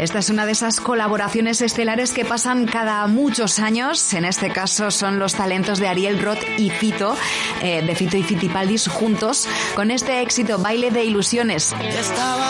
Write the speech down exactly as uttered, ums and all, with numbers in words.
Esta es una de esas colaboraciones estelares que pasan cada muchos años. En este caso son los talentos de Ariel Roth y Fito, eh, de Fito y Fitipaldis juntos, con este éxito, Baile de Ilusiones. Estaba